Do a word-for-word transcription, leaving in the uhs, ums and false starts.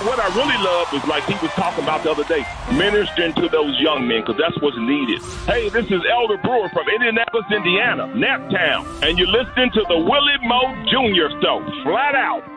what I really love is like he was talking about the other day, ministering to those young men, because that's what's needed. Hey, this is Elder Brewer from Indianapolis, Indiana, Naptown, and you're listening to the Willie Moe Junior Show. Flat out.